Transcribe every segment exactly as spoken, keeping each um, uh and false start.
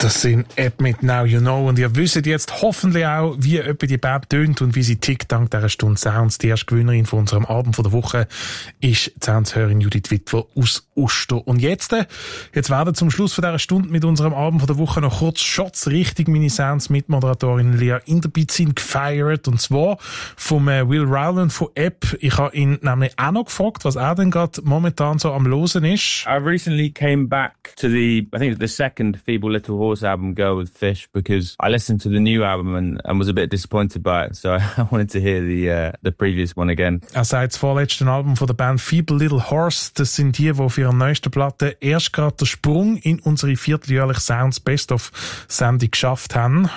Das sind App mit Now You Know und ihr wisst jetzt hoffentlich auch, wie etwa die Band tönt und wie sie tickt dank dieser Stunde Sounds. Die erste Gewinnerin von unserem Abend von der Woche ist die Soundshörerin Judith Witwer aus Uster. Und jetzt, jetzt werden zum Schluss von dieser Stunde mit unserem Abend von der Woche noch kurz Shots richtig meine Sounds mit Moderatorin Lea Inderbitzin gefeiert und zwar vom äh, Will Rowland von App. Ich habe ihn nämlich auch noch gefragt, was er denn gerade momentan so am Losen ist. I recently came back to the, I think the second Feeble Little Horse album, Girl with Fish, because I listened to the new album and, and was a bit disappointed by it, so I wanted to hear the uh, the previous one again. Er sagt, das vorletzte Album von der Band Feeble Little Horse, das sind die, die für ihre neueste Platte erst gerade den Sprung in unsere vierteljährliche Sounds Best of Sendung geschafft haben.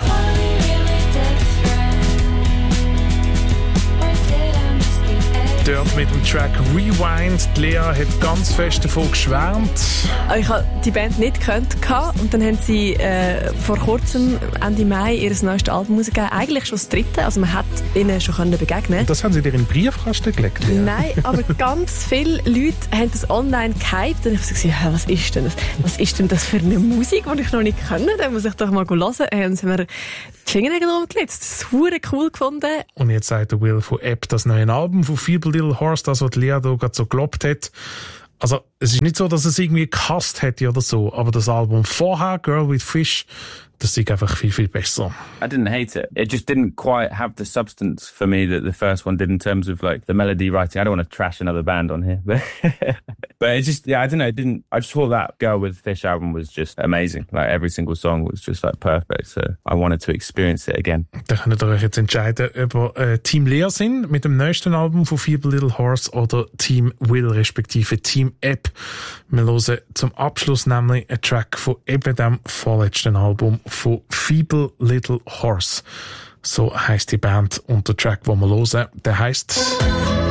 Dort mit dem Track Rewind. Die Lea hat ganz fest davon geschwärmt. Ich habe die Band nicht gekannt und dann haben sie äh, vor kurzem, Ende Mai, ihr neuestes Album rausgegeben. Eigentlich schon das dritte, also man hat ihnen schon können begegnen. Und das haben sie dir in den Briefkasten gelegt? Lea? Nein, aber ganz viele Leute haben das online gehypt und ich habe gesagt, was ist denn das? Was ist denn das für eine Musik, die ich noch nicht kenne? Da muss ich doch mal hören. Hey, und dann haben wir die Fingernägel rumgelegt. Das ist super cool gefunden. Und jetzt sagt der Will von App, das neue Album von Feeble Little Horse, das, was Lea da gerade so gelobt hat. Also, es ist nicht so, dass es irgendwie gehasst hätte oder so, aber das Album vorher, Girl with Fish, das ist einfach viel, viel besser. I didn't hate it. It just didn't quite have the substance for me that the first one did in terms of like the melody writing. I don't want to trash another band on here, but but it's just, yeah, I don't know. It didn't. I just thought that Girl with Fish album was just amazing. Like every single song was just like perfect. So I wanted to experience it again. Da könnt ihr euch jetzt entscheiden, ob ihr äh, Team Lea sind mit dem neuesten Album von Feeble Little Horse oder Team Will respektive Team App. Wir hören zum Abschluss nämlich einen Track von eben dem vorletzten Album von Feeble Little Horse. So heisst die Band und der Track, den wir hören, der heisst